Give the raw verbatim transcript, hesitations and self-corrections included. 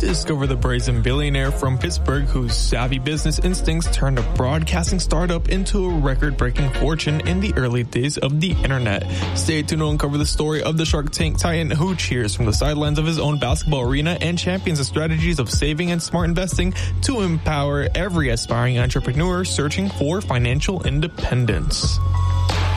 Discover the brazen billionaire from Pittsburgh whose savvy business instincts turned a broadcasting startup into a record-breaking fortune in the early days of the internet. Stay tuned to uncover the story of the Shark Tank titan who cheers from the sidelines of his own basketball arena and champions the strategies of saving and smart investing to empower every aspiring entrepreneur searching for financial independence.